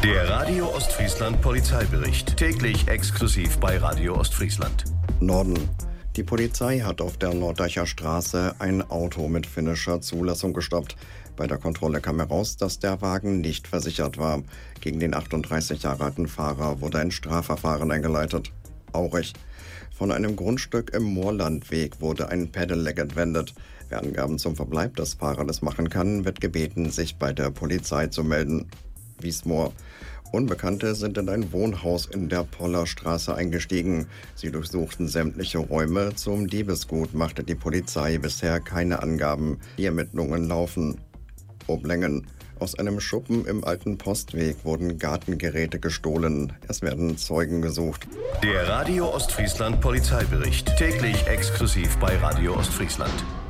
Der Radio Ostfriesland Polizeibericht. Täglich exklusiv bei Radio Ostfriesland. Norden. Die Polizei hat auf der Norddeicher Straße ein Auto mit finnischer Zulassung gestoppt. Bei der Kontrolle kam heraus, dass der Wagen nicht versichert war. Gegen den 38 Jahre alten Fahrer wurde ein Strafverfahren eingeleitet. Aurich. Von einem Grundstück im Moorlandweg wurde ein Pedelec entwendet. Wer Angaben zum Verbleib des Fahrrades machen kann, wird gebeten, sich bei der Polizei zu melden. Wiesmoor. Unbekannte sind in ein Wohnhaus in der Pollerstraße eingestiegen. Sie durchsuchten sämtliche Räume. Zum Diebesgut machte die Polizei bisher keine Angaben. Die Ermittlungen laufen. Oblängen. Aus einem Schuppen im alten Postweg wurden Gartengeräte gestohlen. Es werden Zeugen gesucht. Der Radio Ostfriesland Polizeibericht. Täglich exklusiv bei Radio Ostfriesland.